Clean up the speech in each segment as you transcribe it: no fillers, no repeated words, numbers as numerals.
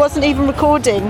wasn't even recording.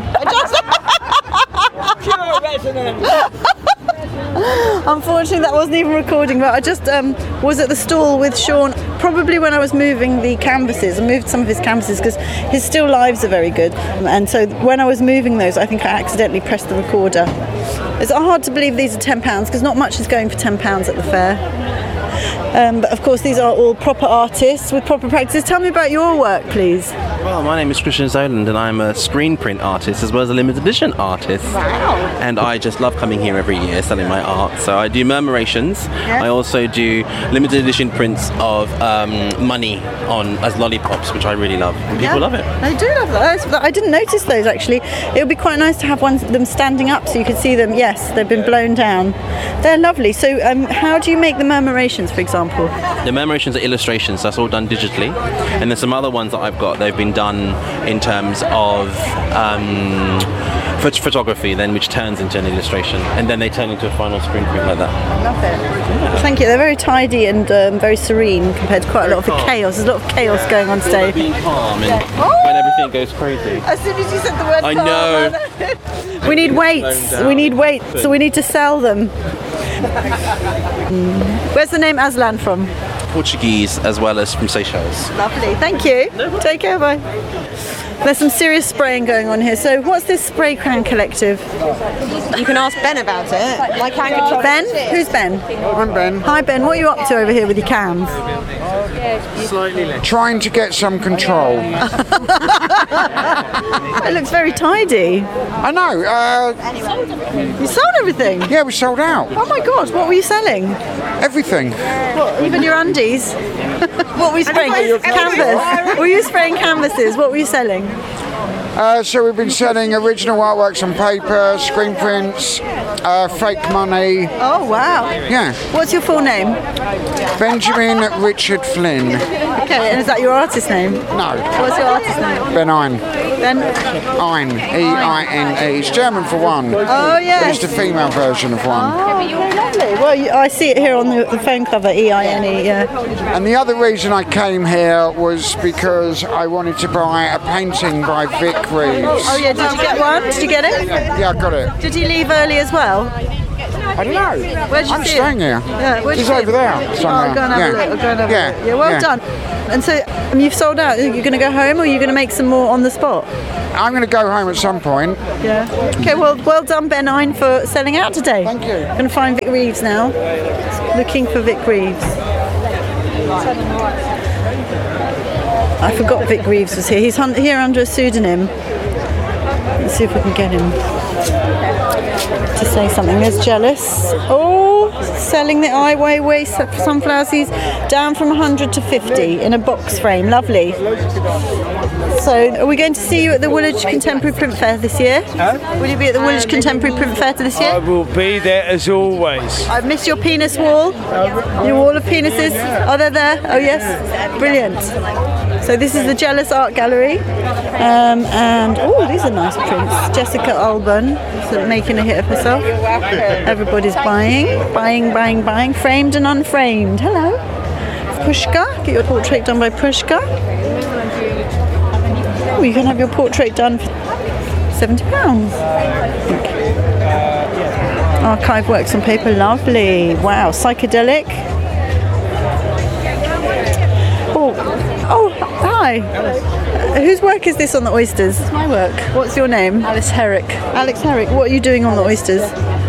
Pure resonance. Unfortunately, that wasn't even recording, but I just was at the stall with Sean, probably when I was moving the canvases. I moved some of his canvases because his still lives are very good. And so when I was moving those, I think I accidentally pressed the recorder. It's hard to believe these are £10 because not much is going for £10 at the fair. But of course, these are all proper artists with proper practices. Tell me about your work, please. Well, my name is Christian Zoland and I'm a screen print artist as well as a limited edition artist. Wow. And I just love coming here every year selling my art. So I do murmurations. Yeah. I also do limited edition prints of money as lollipops, which I really love. And people love it. I do love those. I didn't notice those actually. It would be quite nice to have them standing up so you could see them. Yes, they've been blown down. They're lovely. So how do you make the murmurations, for example? The murmurations are illustrations, so that's all done digitally. And there's some other ones that I've got, they've been done in terms of photography, then which turns into an illustration, and then they turn into a final screen print like that. I love it. Thank you. They're very tidy and very serene compared to quite a lot of the chaos. There's a lot of chaos going on stage. Being calm and when everything goes crazy. As soon as you said the word I calm, know. We need weights. We need weights, so we need to sell them. Where's the name Aslan from? Portuguese as well as from Seychelles. Lovely, thank you. Take care, bye. There's some serious spraying going on here. So what's this Spray Can Collective? You can ask Ben about it. My can control. Ben? Who's Ben? I'm Ben. Hi Ben, what are you up to over here with your cans? Slightly less. Trying to get some control. It looks very tidy. I know. You sold everything? Yeah, we sold out. Oh my god, what were you selling? Everything. What, even your undies? What were you spraying? Canvas? Were you spraying canvases? What were you selling? So we've been selling original artworks on paper, screen prints, fake money. Oh wow. Yeah. What's your full name? Benjamin Richard Flynn. Okay, and is that your artist name? No. What's your artist name? Ben Ein. Ben? Ein. E-I-N-E. It's German for one. Oh yes. But it's the female version of one. Oh, lovely. Well, I see it here on the phone cover, E-I-N-E, yeah. And the other reason I came here was because I wanted to buy a painting by Vic Reeves. Oh yeah, did you get one? Did you get it? Yeah, I got it. Did he leave early as well? I don't know. Where'd you I'm see staying it? here. Yeah, where'd you He's see over it? there Oh, somewhere. go and have a look. Go and have a look. Yeah, well done. And so you've sold out. Are you going to go home or are you going to make some more on the spot? I'm going to go home at some point. Yeah. Okay, well done, Ben Ein, for selling out today. Thank you. I'm going to find Vic Reeves now. Looking for Vic Reeves. I forgot Vic Reeves was here. He's here under a pseudonym. Let's see if we can get him to say something. There's Jealous. Oh, selling the Ai Weiwei sunflower seeds down from 100 to 50 in a box frame. Lovely. So, are we going to see you at the Woolwich Contemporary Print Fair this year? Will you be at the Woolwich Contemporary Print Fair this year? I will be there as always. I've missed your penis wall. Your wall of penises. Oh, they're there? Oh, yes. Brilliant. So this is the Jealous Art Gallery. And, oh, these are nice prints. Jessica Alban, sort of making a hit of herself. Everybody's buying. Framed and unframed. Hello. Pushka. Get your portrait done by Pushka. Oh, you can have your portrait done for £70. Archive works on paper, lovely. Wow, psychedelic. Oh, hi. Whose work is this on the oysters? It's my work. What's your name? Alice Herrick. Alex Herrick. What are you doing on the oysters?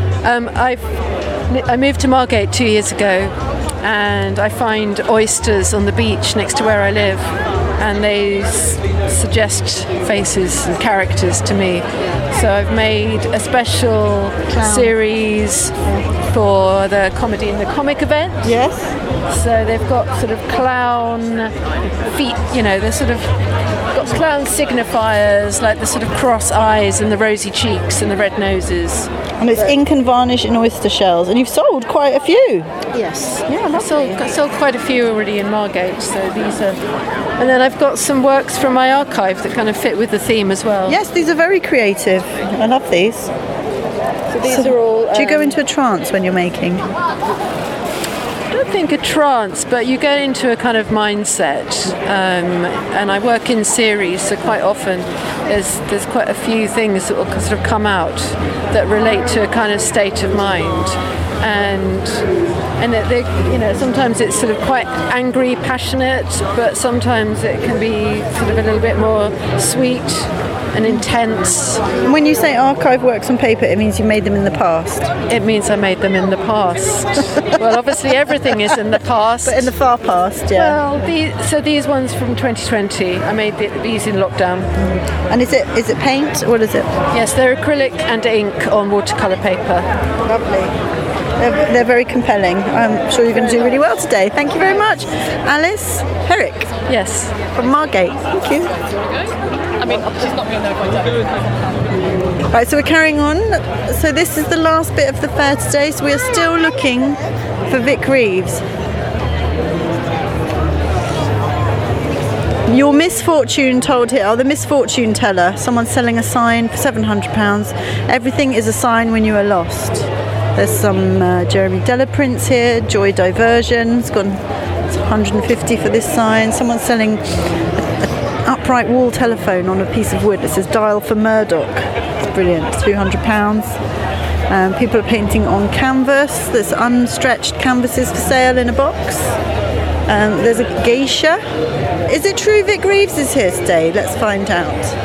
I moved to Margate 2 years ago, and I find oysters on the beach next to where I live, and they suggest faces and characters to me. So I've made a special series for the Comedy in the Comic event. Yes. So they've got sort of clown feet, they're sort of got clown signifiers like the sort of cross eyes and the rosy cheeks and the red noses. And it's ink and varnish in oyster shells, and you've sold quite a few. Yes. Yeah, I sold quite a few already in Margate, so these are... And then I've got some works from my archive that kind of fit with the theme as well. Yes, these are very creative. I love these. So these are all... do you go into a trance when you're making? don't think a trance, but you get into a kind of mindset. And I work in series, so quite often there's quite a few things that will sort of come out that relate to a kind of state of mind. And that they, sometimes it's sort of quite angry, passionate, but sometimes it can be sort of a little bit more sweet and intense. When you say archive works on paper, it means you made them in the past. It means I made them in the past. Well, obviously everything is in the past. But in the far past, yeah. Well, these ones from 2020, I made these in lockdown. And is it paint? What is it? Yes, they're acrylic and ink on watercolour paper. Lovely. They're very compelling. I'm sure you're going to do really well today. Thank you very much. Alice Herrick. Yes. From Margate. Thank you. Right, so we're carrying on. So this is the last bit of the fair today. So we are still looking for Vic Reeves. Your misfortune told here, the misfortune teller. Someone's selling a sign for £700. Everything is a sign when you are lost. There's some Jeremy Della prints here. Joy Diversion. It's 150 for this sign. Someone's selling an upright wall telephone on a piece of wood. It says dial for Murdoch. It's brilliant. It's £200. People are painting on canvas. There's unstretched canvases for sale in a box. There's a geisha. Is it true Vic Reeves is here today? Let's find out.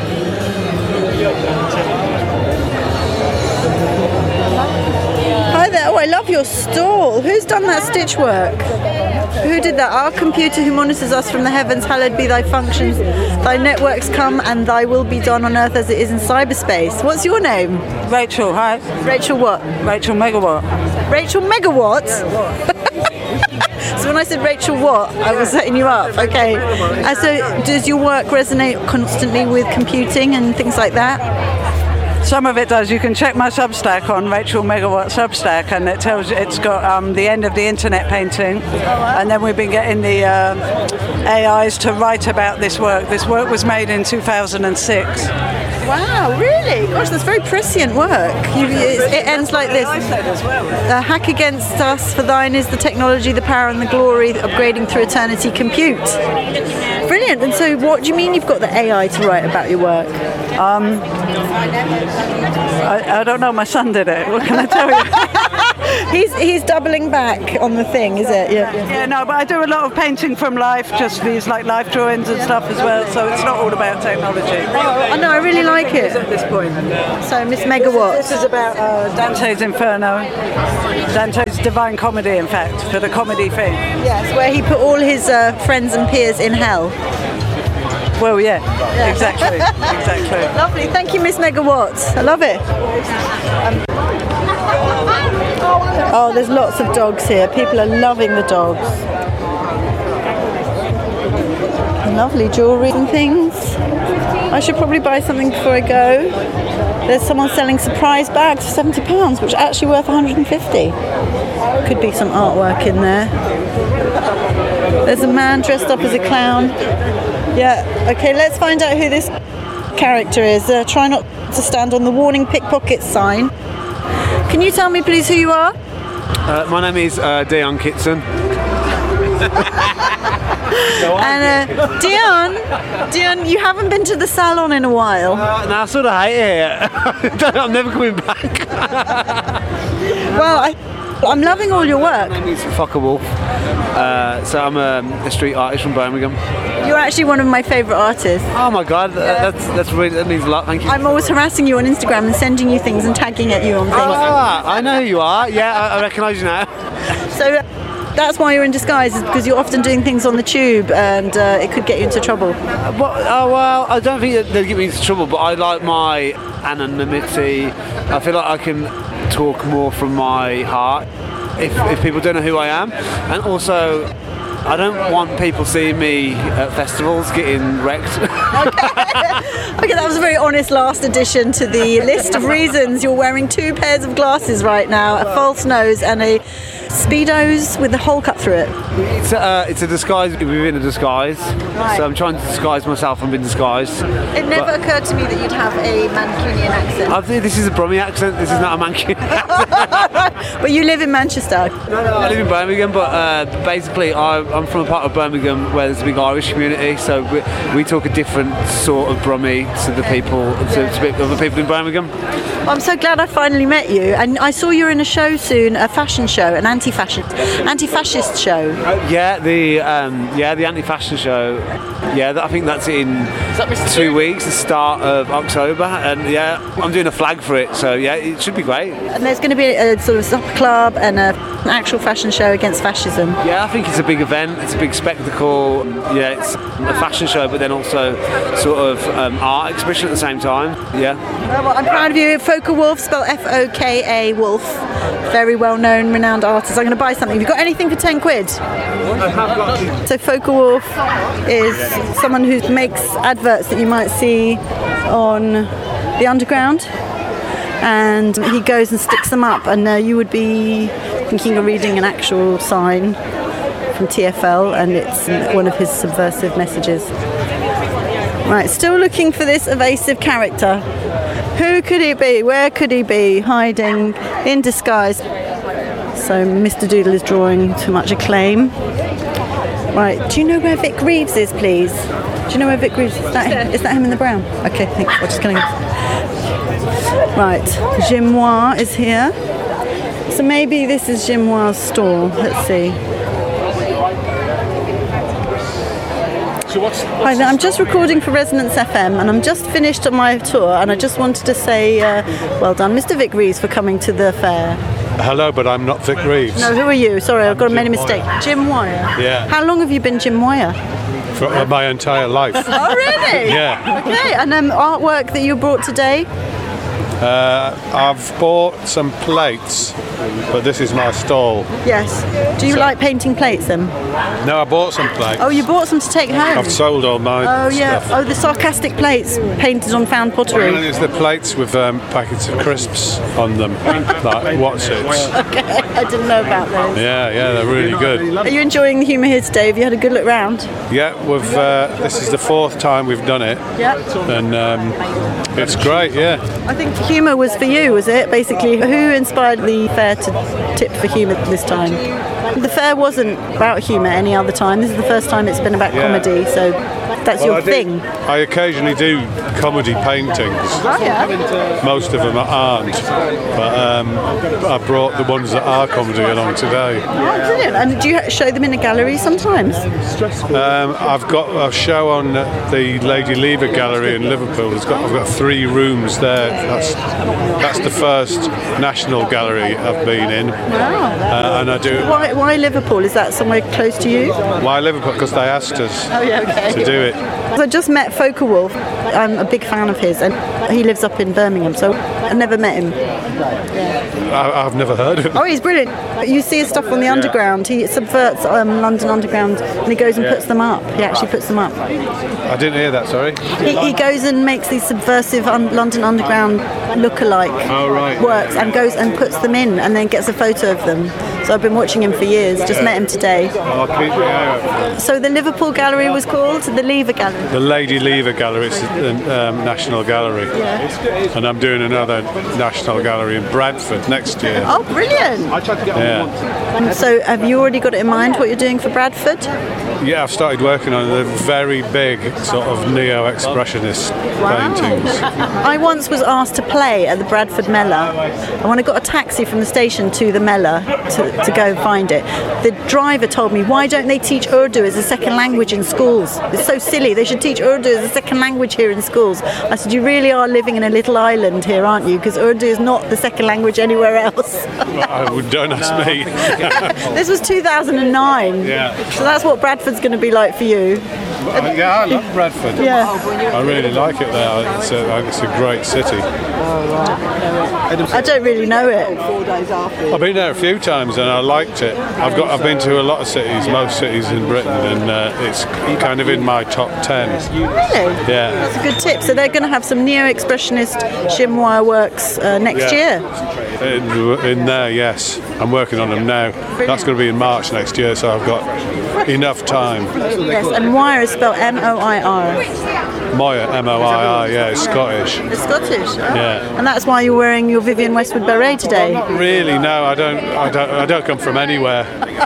Hi there. Oh, I love your stall. Who's done that stitch work? Who did that? Our computer who monitors us from the heavens, hallowed be thy functions. Thy networks come and thy will be done on earth as it is in cyberspace. What's your name? Rachel, hi. Rachel what? Rachel Megawatt. Rachel Megawatt? So when I said Rachel what, I was setting you up. Okay. So does your work resonate constantly with computing and things like that? Some of it does. You can check my Substack on Rachel Megawatt Substack, and it tells you it's got the end of the internet painting, and then we've been getting the AIs to write about this work. This work was made in 2006. Wow, really? Gosh, that's very prescient work. It ends like this. Hack against us, for thine is the technology, the power and the glory, upgrading through eternity, compute. Brilliant. And so what do you mean you've got the AI to write about your work? I don't know, my son did it. What can I tell you? He's doubling back on the thing, is it? Yeah, no, but I do a lot of painting from life, just these like life drawings and stuff as well, so it's not all about technology. I know, I really like it. At this point. So, Miss Megawatt. This is about Dante's Inferno, Dante's Divine Comedy, in fact, for the comedy thing. Yes, where he put all his friends and peers in hell. Well, yeah. Exactly. Lovely, thank you, Miss Megawatt. I love it. Oh, there's lots of dogs here. People are loving the dogs. Lovely jewellery and things. I should probably buy something before I go. There's someone selling surprise bags for £70, which are actually worth 150. Could be some artwork in there. There's a man dressed up as a clown. Yeah, okay, let's find out who this character is. Try not to stand on the warning pickpocket sign. Can you tell me please who you are? My name is Dion Kitson. And Dion, you haven't been to the salon in a while. No, I sort of hate it here. I'm never coming back. Well, I'm loving all your work. My name is Fokker Wolf. So I'm a street artist from Birmingham. You're actually one of my favourite artists. Oh my God, that's really, that means a lot. Thank you. I'm always harassing you on Instagram and sending you things and tagging at you on things. I know who you are. Yeah, I recognise you now. So that's why you're in disguise, is because you're often doing things on the tube and it could get you into trouble. Well, I don't think they'll get me into trouble, but I like my anonymity. I feel like I can talk more from my heart if people don't know who I am, and also I don't want people seeing me at festivals getting wrecked. Okay, that was a very honest last addition to the list of reasons. You're wearing 2 pairs of glasses right now, a false nose and a Speedos with a hole cut through it. It's a disguise within a disguise. Right. So I'm trying to disguise myself from being disguised. It never occurred to me that you'd have a Mancunian accent. This is a Brummie accent. This is not a Mancunian accent. But you live in Manchester. No, I live in Birmingham, but basically I'm from a part of Birmingham where there's a big Irish community, so we talk a different sort of Brummie to the people, to other people in Birmingham. Well, I'm so glad I finally met you, and I saw you're in a show soon, a fashion show, an anti-fascist show. The anti-fashion show. Yeah, I think that's in 2 weeks, the start of October, and I'm doing a flag for it, so it should be great. And there's going to be a sort of supper club and an actual fashion show against fascism. Yeah, I think it's a big event, it's a big spectacle. Yeah, it's a fashion show, but then also sort of art exhibition at the same time. Yeah. Well, I'm proud of you. Foka Wolf, spelled Foka Wolf, very well-known, renowned artist. I'm going to buy something. Have you got anything for 10 quid? I have got. So Foka Wolf is someone who makes adverts that you might see on the Underground, and he goes and sticks them up, and you would be thinking of reading an actual sign from TfL, and it's one of his subversive messages. Right, still looking for this evasive character. Who could he be? Where could he be? Hiding in disguise. So Mr. Doodle is drawing to much acclaim. Right, do you know where Vic Reeves is, please? Do you know where Vic Reeves is? Is that him in the brown? Okay, thanks. I'm just going to... Right, Gimois is here. So maybe this is Gimois' store. Let's see. Hi there, I'm just recording for Resonance FM, and I'm just finished on my tour, and I just wanted to say well done, Mr. Vic Reeves, for coming to the fair. Hello, but I'm not Vic Reeves. No, who are you? Sorry, I've got made a mistake. Jim Moyer. Yeah. How long have you been Jim Moyer? For my entire life. Oh, really? Yeah. Okay, and artwork that you brought today? I've bought some plates, but this is my stall. Yes. Do you like painting plates then? No, I bought some plates. Oh, you bought some to take home? I've sold all my stuff. Oh, the sarcastic plates painted on found pottery. Well, it's the plates with packets of crisps on them, like What's-Its. Okay, I didn't know about those. Yeah, they're really good. Are you enjoying the humour here today? Have you had a good look round? Yeah, this is the 4th time we've done it. Yeah. And it's great, yeah. I think humour was for you, was it? Basically, who inspired the fair to tip for humour this time? The fair wasn't about humour any other time. This is the first time it's been about comedy, so that's your thing. I occasionally do comedy paintings. Oh, yeah. Most of them aren't, but I brought the ones that are comedy along today. Oh, brilliant. And do you show them in a gallery sometimes? I've got a show on the Lady Lever Gallery in Liverpool. I've got 3 rooms there. That's the first national gallery I've been in. Wow. And I do. Why Liverpool? Is that somewhere close to you? Why Liverpool? Because they asked us to do it. So I just met Foka Wolf. I'm a big fan of his, and he lives up in Birmingham, so I never met him. I've never heard of him. Oh, he's brilliant. You see his stuff on the Underground. He subverts London Underground, and he goes and puts them up. He actually puts them up. I didn't hear that, sorry. He goes and makes these subversive London Underground look-alike works and goes and puts them in and then gets a photo of them. So I've been watching him for years, just met him today. I'll keep my eye out. So the Liverpool Gallery was called the Lever Gallery? The Lady Lever Gallery, it's the National Gallery. Yeah. And I'm doing another National Gallery in Bradford next year. Oh, brilliant. Yeah. So have you already got it in mind what you're doing for Bradford? Yeah, I've started working on the very big sort of neo-expressionist paintings. I once was asked to play at the Bradford Mellor, and when I got a taxi from the station to the Mellor to go and find it, the driver told me, why don't they teach Urdu as a second language in schools? It's so silly, they should teach Urdu as a second language here in schools. I said, you really are living in a little island here, aren't you? Because Urdu is not the second language anywhere else. Don't ask me. This was 2009. Yeah. So that's what Bradford's going to be like for you. Yeah, I love Bradford. Yeah. I really like it there. It's a great city. I don't really know it. I've been there a few times and I liked it. I've been to a lot of cities, most cities in Britain, and it's kind of in my top 10. Really? Yeah. That's a good tip. So they're going to have some neo-expressionist chinois works next year. In there, yes. I'm working on them now. That's going to be in March next year, so I've got enough time. Yes, and Moir is spelled M-O-I-R. Moir, M-O-I-R, yeah, it's Scottish. It's Scottish? Oh. Yeah. And that's why you're wearing your Vivienne Westwood beret today? Not really, no, I don't come from anywhere.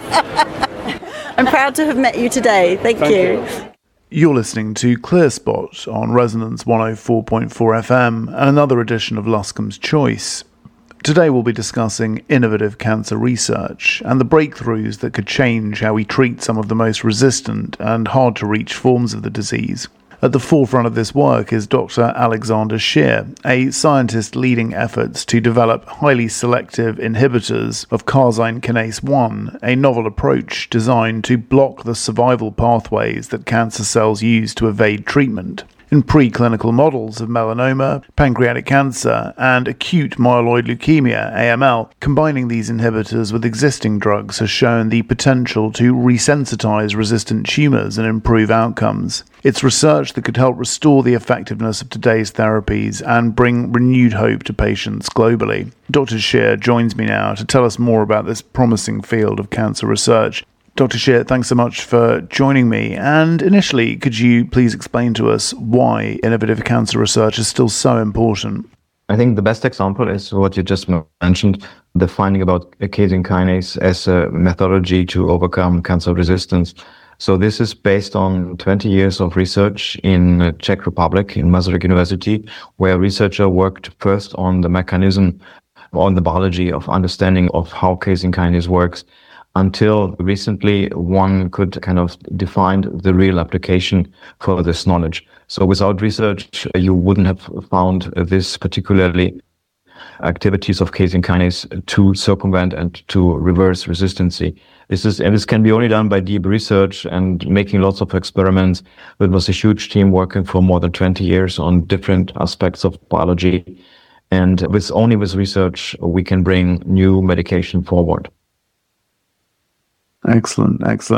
I'm proud to have met you today. Thank you. You're listening to Clear Spot on Resonance 104.4 FM and another edition of Luscombe's Choice. Today we'll be discussing innovative cancer research and the breakthroughs that could change how we treat some of the most resistant and hard-to-reach forms of the disease. At the forefront of this work is Dr. Alexander Scheer, a scientist leading efforts to develop highly selective inhibitors of carsine kinase 1, a novel approach designed to block the survival pathways that cancer cells use to evade treatment. In preclinical models of melanoma, pancreatic cancer, and acute myeloid leukemia, AML, combining these inhibitors with existing drugs has shown the potential to resensitize resistant tumors and improve outcomes. It's research that could help restore the effectiveness of today's therapies and bring renewed hope to patients globally. Dr. Scheer joins me now to tell us more about this promising field of cancer research. Dr. Scheer, thanks so much for joining me. And initially, could you please explain to us why innovative cancer research is still so important? I think the best example is what you just mentioned, the finding about casein kinase as a methodology to overcome cancer resistance. So this is based on 20 years of research in Czech Republic, in Masaryk University, where a researcher worked first on the mechanism, on the biology of understanding of how casein kinase works, until recently one could kind of define the real application for this knowledge. So without research, you wouldn't have found this particularly activities of casein kinase to circumvent and to reverse resistancy. This can be only done by deep research and making lots of experiments. It was a huge team working for more than 20 years on different aspects of biology. And only with research, we can bring new medication forward. Excellent.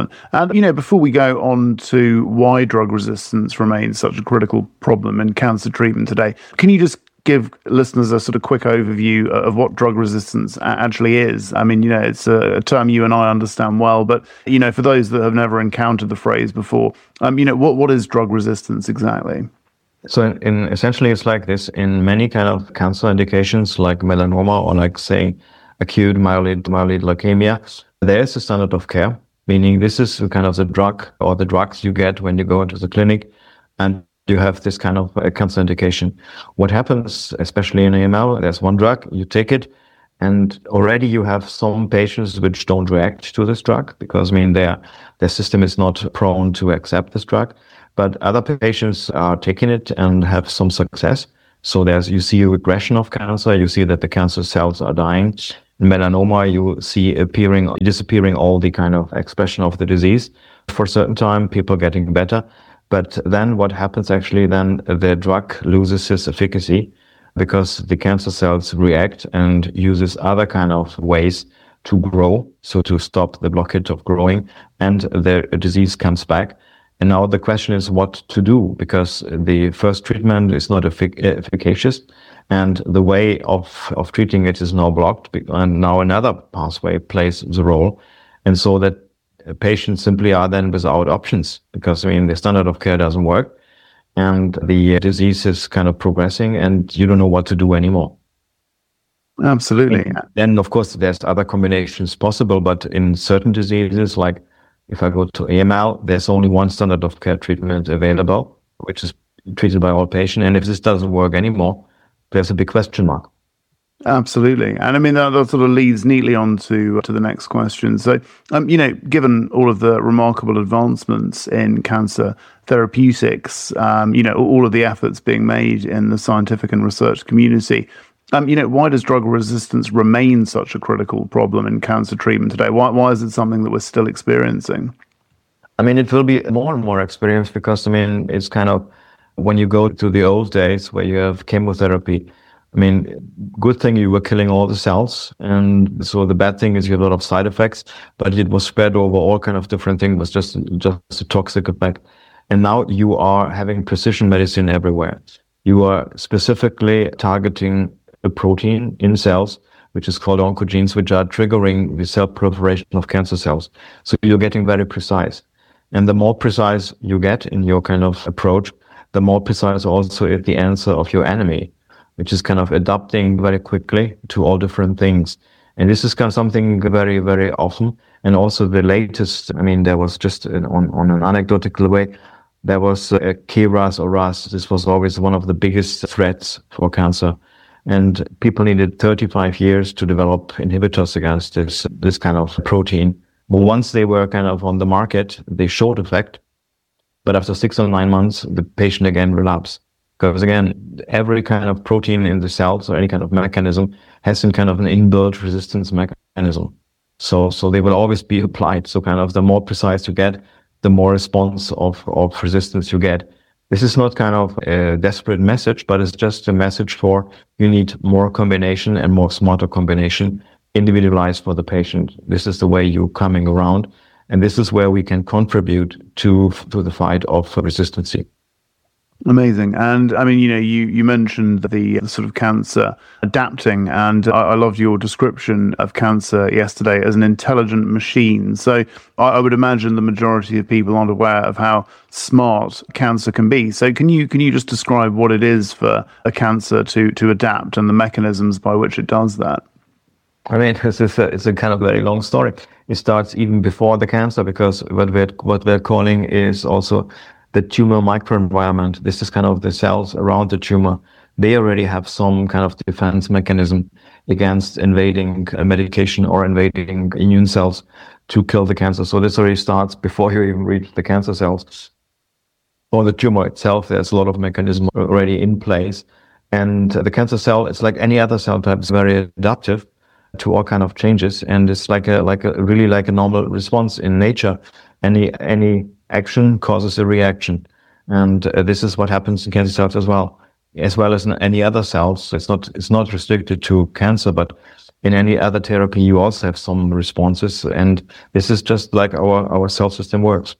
And, before we go on to why drug resistance remains such a critical problem in cancer treatment today, can you just give listeners a sort of quick overview of what drug resistance actually is? I mean, it's a term you and I understand well, but, for those that have never encountered the phrase before, what is drug resistance exactly? So essentially it's like this in many kind of cancer indications like melanoma or like, say, acute myeloid leukemia. There is a standard of care, meaning this is kind of the drug or the drugs you get when you go into the clinic and you have this kind of cancer indication. What happens, especially in AML, there's one drug, you take it, and already you have some patients which don't react to this drug because, their system is not prone to accept this drug. But other patients are taking it and have some success. So you see a regression of cancer, you see that the cancer cells are dying. In melanoma, you see disappearing all the kind of expression of the disease. For a certain time, people getting better. But then what happens actually, then the drug loses its efficacy because the cancer cells react and uses other kind of ways to grow, so to stop the blockage of growing, and the disease comes back. And now the question is what to do, because the first treatment is not efficacious. And the way of treating it is now blocked, and now another pathway plays the role. And so that patients simply are then without options because, the standard of care doesn't work and the disease is kind of progressing and you don't know what to do anymore. Absolutely. And then, of course, there's other combinations possible, but in certain diseases, like if I go to AML, there's only one standard of care treatment available, which is treated by all patients. And if this doesn't work anymore, there's a big question mark. Absolutely. And that sort of leads neatly on to the next question. So, given all of the remarkable advancements in cancer therapeutics, all of the efforts being made in the scientific and research community, why does drug resistance remain such a critical problem in cancer treatment today? Why is it something that we're still experiencing? It will be more and more experienced because, it's kind of when you go to the old days where you have chemotherapy, good thing you were killing all the cells. And so the bad thing is you have a lot of side effects, but it was spread over all kind of different things. It was just a toxic effect. And now you are having precision medicine everywhere. You are specifically targeting a protein in cells which is called oncogenes, which are triggering the cell proliferation of cancer cells. So you're getting very precise. And the more precise you get in your kind of approach, the more precise also is the answer of your enemy, which is kind of adapting very quickly to all different things. And this is kind of something very, very often. And also the latest, I mean, there was just on an anecdotal way, there was KRAS or RAS. This was always one of the biggest threats for cancer. And people needed 35 years to develop inhibitors against this kind of protein. But once they were kind of on the market, they showed effect. But after 6 or 9 months, the patient again relapsed. Because again, every kind of protein in the cells or any kind of mechanism has some kind of an inbuilt resistance mechanism. So they will always be applied. So kind of the more precise you get, the more response of resistance you get. This is not kind of a desperate message, but it's just a message for you need more combination and more smarter combination, individualized for the patient. This is the way you're coming around. And this is where we can contribute to the fight of resistancy. Amazing. And I mean, you mentioned the sort of cancer adapting, and I loved your description of cancer yesterday as an intelligent machine. So I would imagine the majority of people aren't aware of how smart cancer can be. So can you just describe what it is for a cancer to adapt and the mechanisms by which it does that? I mean, it's a kind of very long story. It starts even before the cancer, because what we're calling is also the tumor microenvironment. This is kind of the cells around the tumor. They already have some kind of defense mechanism against invading medication or invading immune cells to kill the cancer. So this already starts before you even reach the cancer cells. For the tumor itself, there's a lot of mechanism already in place. And the cancer cell, it's like any other cell type, it's very adaptive to all kind of changes. And it's like a normal response in nature. Any action causes a reaction, and this is what happens in cancer cells as well as in any other cells. It's not restricted to cancer, but in any other therapy you also have some responses, and this is just like our cell system works.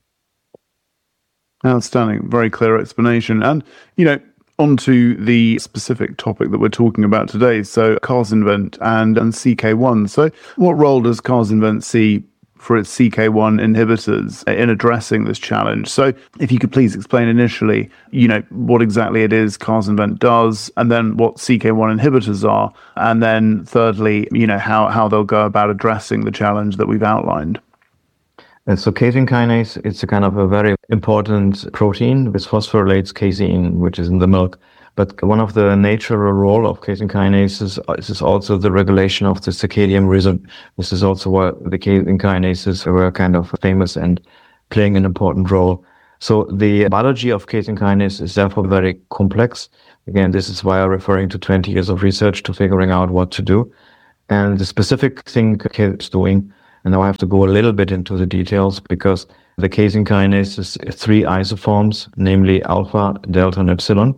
Outstanding, very clear explanation. And onto the specific topic that we're talking about today, so Casinvent and CK1. So what role does Casinvent see for its CK1 inhibitors in addressing this challenge? So if you could please explain initially, what exactly it is Casinvent does, and then what CK1 inhibitors are, and then thirdly, how they'll go about addressing the challenge that we've outlined. So casein kinase, it's a kind of a very important protein which phosphorylates casein, which is in the milk. But one of the natural role of casein kinases is also the regulation of the circadian rhythm. This is also why the casein kinases were kind of famous and playing an important role. So the biology of casein kinase is therefore very complex. Again, this is why I'm referring to 20 years of research to figuring out what to do. And the specific thing it's doing, and now I have to go a little bit into the details, because the casein kinase is 3 isoforms, namely alpha, delta, and epsilon.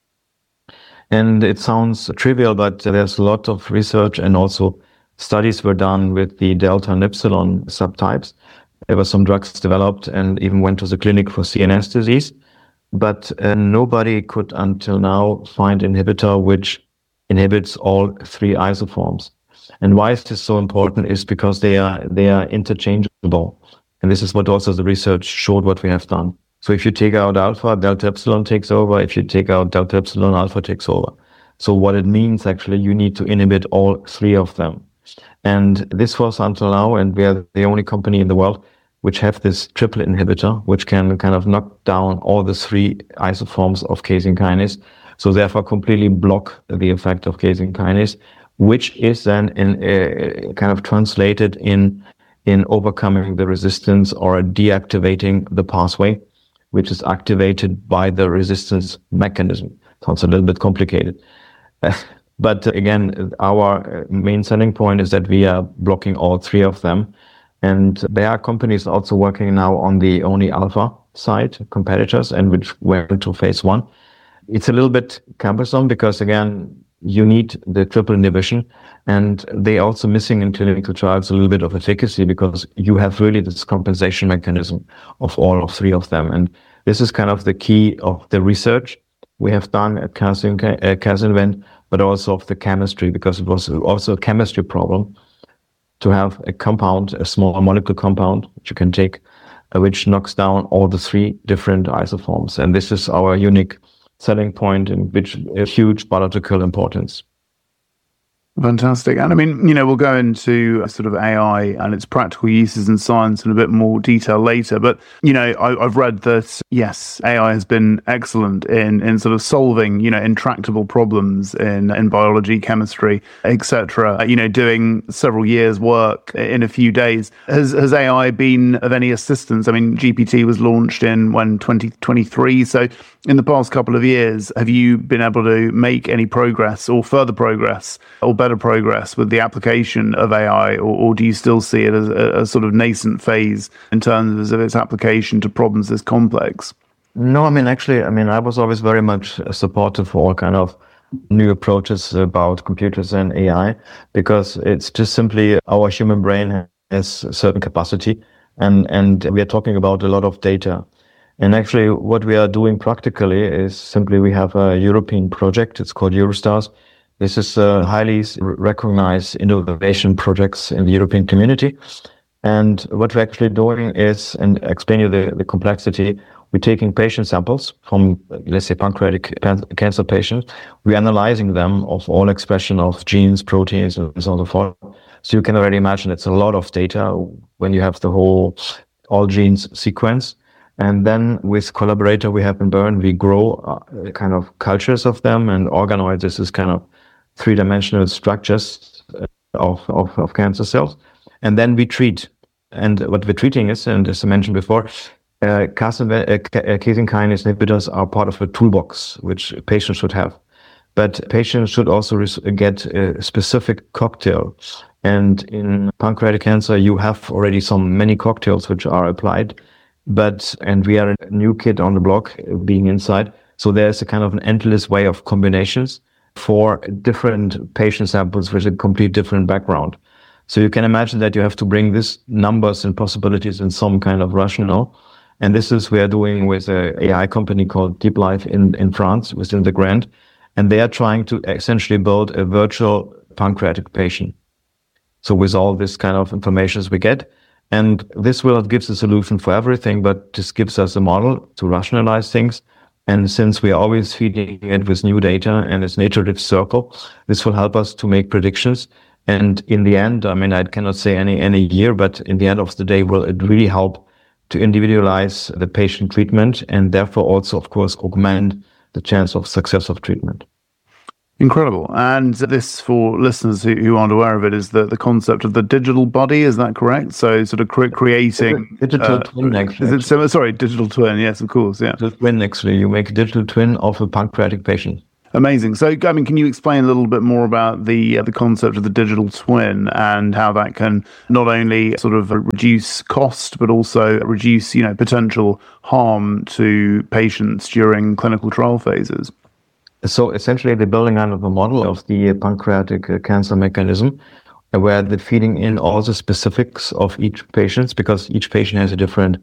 And it sounds trivial, but there's a lot of research, and also studies were done with the delta and epsilon subtypes. There were some drugs developed and even went to the clinic for CNS disease. But nobody could until now find an inhibitor which inhibits all 3 isoforms. And why is this so important is because they are interchangeable. And this is what also the research showed what we have done. So if you take out alpha, delta epsilon takes over. If you take out delta epsilon, alpha takes over. So what it means, actually, you need to inhibit all 3 of them. And this was until now, and we are the only company in the world which have this triple inhibitor, which can kind of knock down all the 3 isoforms of casein kinase. So therefore completely block the effect of casein kinase, which is then kind of translated in overcoming the resistance or deactivating the pathway, which is activated by the resistance mechanism. Sounds a little bit complicated. But again, our main selling point is that we are blocking all 3 of them. And there are companies also working now on the only alpha side, competitors, and which went into phase 1. It's a little bit cumbersome because, again, you need the triple inhibition, and they also missing in clinical trials a little bit of efficacy because you have really this compensation mechanism of all of 3 of them. And this is kind of the key of the research. we have done at CancerInvent, but also of the chemistry, because it was also a chemistry problem to have a compound, a small molecule compound, which you can take, which knocks down all the 3 different isoforms. And this is our unique selling point, in which a huge biological importance. Fantastic. And I mean, we'll go into sort of AI and its practical uses in science in a bit more detail later. But, I've read that, yes, AI has been excellent in sort of solving, intractable problems in biology, chemistry, etc. Doing several years' work in a few days. Has AI been of any assistance? I mean, GPT was launched in 2023. So in the past couple of years, have you been able to make any progress or further progress or better progress with the application of AI, or do you still see it as a sort of nascent phase in terms of its application to problems this complex? No, I was always very much supportive for all kind of new approaches about computers and AI, because it's just simply our human brain has a certain capacity, and we are talking about a lot of data. And actually what we are doing practically is simply we have a European project. It's called Eurostars. This is highly recognized innovation projects in the European community. And what we're actually doing is, and explain you the complexity, we're taking patient samples from, let's say, pancreatic cancer patients. We're analyzing them of all expression of genes, proteins, and so on and so forth. So you can already imagine it's a lot of data when you have the whole all genes sequence. And then with collaborator we have in Bern, we grow kind of cultures of them and organoids. This is kind of 3-dimensional structures of cancer cells. And then we treat. And what we're treating is, and as I mentioned before, casein kinase inhibitors are part of a toolbox, which patients should have. But patients should also get a specific cocktail. And in pancreatic cancer, you have already many cocktails which are applied. And we are a new kid on the block being inside. So there's a kind of an endless way of combinations for different patient samples with a complete different background. So you can imagine that you have to bring these numbers and possibilities in some kind of rationale. And this is we are doing with an AI company called Deep Life in France within the grant. And they are trying to essentially build a virtual pancreatic patient. So with all this kind of information we get, and this will not give a solution for everything, but this gives us a model to rationalize things. And since we are always feeding it with new data and it's an iterative circle, this will help us to make predictions. And in the end, I cannot say any year, but in the end of the day, will it really help to individualize the patient treatment and therefore also, of course, augment the chance of success of treatment. Incredible. And this, for listeners who aren't aware of it, is the concept of the digital body. Is that correct? So sort of creating... Digital twin, actually. Digital twin. Yes, of course. Yeah. Digital twin, actually. You make a digital twin of a pancreatic patient. Amazing. So, can you explain a little bit more about the concept of the digital twin and how that can not only sort of reduce cost, but also reduce, potential harm to patients during clinical trial phases? So essentially, they're building out of a model of the pancreatic cancer mechanism, where they're feeding in all the specifics of each patient, because each patient has a different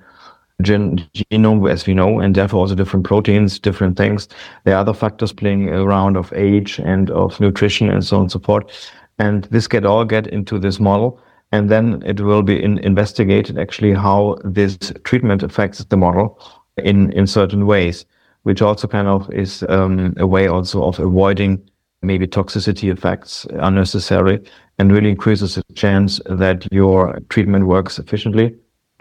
genome, as we know, and therefore also different proteins, different things. There are other factors playing around of age and of nutrition and so on and so forth. And this all get into this model, and then it will be investigated actually how this treatment affects the model in certain ways, which also kind of is a way also of avoiding maybe toxicity effects unnecessary, and really increases the chance that your treatment works efficiently.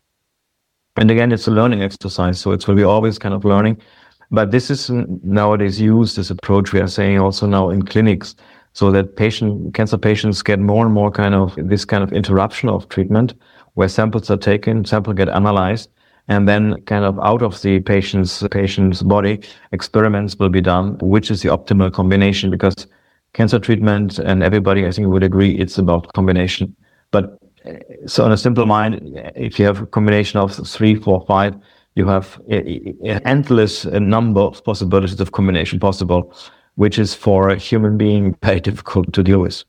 And again, it's a learning exercise, so it will be always kind of learning. But this is nowadays used, this approach we are saying also now in clinics, so that cancer patients get more and more this kind of interruption of treatment, where samples are taken, samples get analyzed, and then kind of out of the patient's body, experiments will be done, which is the optimal combination, because cancer treatment, and everybody I think would agree, it's about combination. But so on a simple mind, if you have a combination of 3, 4, 5, you have an endless number of possibilities of combination possible, which is for a human being very difficult to deal with.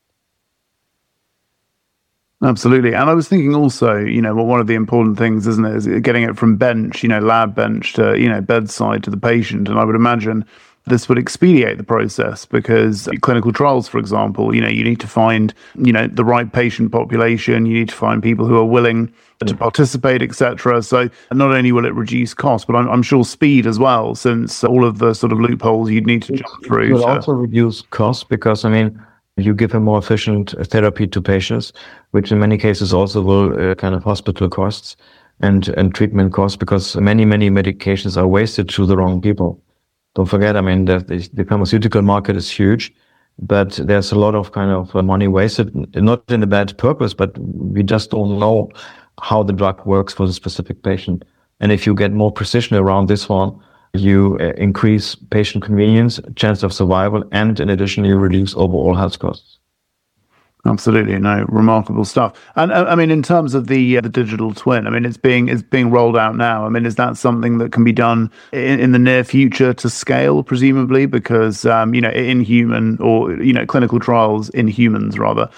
Absolutely. And I was thinking also, one of the important things, isn't it, is getting it from bench, lab bench to, bedside to the patient. And I would imagine this would expedite the process, because clinical trials, for example, you need to find, the right patient population, you need to find people who are willing to participate, etc. So not only will it reduce costs, but I'm sure speed as well, since all of the sort of loopholes you'd need to jump through. It will also reduce costs because, you give a more efficient therapy to patients, which in many cases also will kind of hospital costs and treatment costs, because many medications are wasted to the wrong people. Don't forget, the pharmaceutical market is huge, but there's a lot of kind of money wasted, not in a bad purpose, but we just don't know how the drug works for the specific patient. And if you get more precision around this one, you increase patient convenience, chance of survival, and in addition, you reduce overall health costs. Absolutely, no, remarkable stuff. And in terms of the digital twin, it's being rolled out now. Is that something that can be done in the near future to scale, presumably, because in human or clinical trials in humans rather,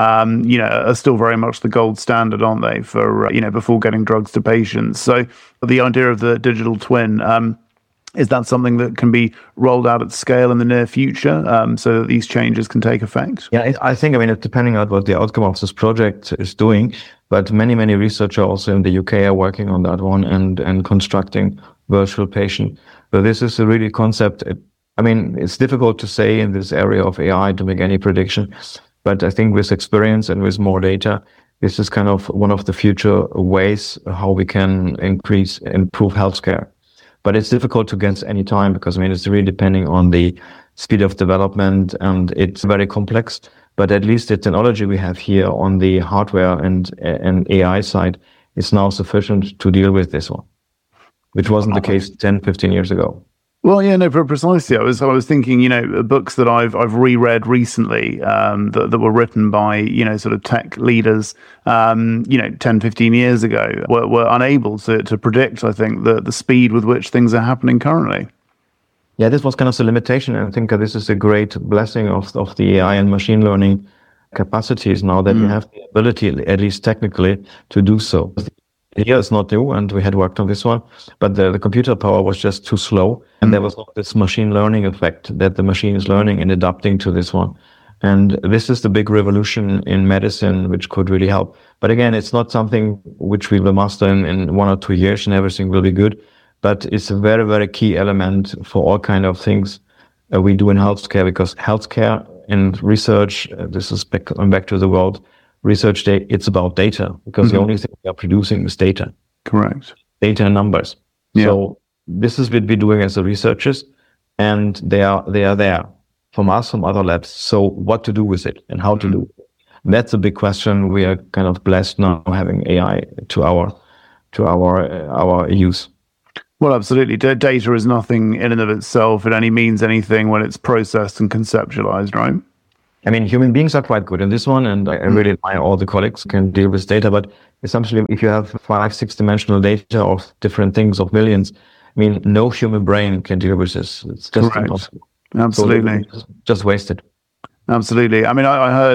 are still very much the gold standard, aren't they, for before getting drugs to patients. So the idea of the digital twin. Is that something that can be rolled out at scale in the near future, so that these changes can take effect? Yeah, I think, it's depending on what the outcome of this project is doing, but many researchers also in the UK are working on that one and constructing virtual patient. So this is a really concept. It's difficult to say in this area of AI to make any prediction, but I think with experience and with more data, this is kind of one of the future ways how we can improve healthcare. But it's difficult to guess any time because, it's really depending on the speed of development and it's very complex. But at least the technology we have here on the hardware and AI side is now sufficient to deal with this one, which wasn't the case 10, 15 years ago. Well, yeah, no, precisely. I was thinking, books that I've reread recently that were written by, sort of tech leaders, 10, 15 years ago were unable to predict, I think, the speed with which things are happening currently. Yeah, this was kind of the limitation. And I think this is a great blessing of the AI and machine learning capacities now that we have the ability, at least technically, to do so. Here it's not new, and we had worked on this one, but the computer power was just too slow, and there was not this machine learning effect that the machine is learning and adapting to this one. And this is the big revolution in medicine, which could really help. But again, it's not something which we will master in 1 or 2 years and everything will be good, but it's a very, very key element for all kind of things we do in healthcare, because healthcare and research, this is back to the world, research day, it's about data, because the only thing we are producing is data. Correct. Data and numbers. Yeah. So this is what we're doing as the researchers, and they are there from us, from other labs. So what to do with it and how to do it? That's a big question. We are kind of blessed now having AI to our use. Well, absolutely. Data is nothing in and of itself. It only means anything when it's processed and conceptualized, right? Human beings are quite good in this one, and I really admire all the colleagues who can deal with data. But essentially, if you have 5-6 dimensional data of different things of millions, no human brain can deal with this. It's just impossible. Absolutely. So just wasted. Absolutely. I heard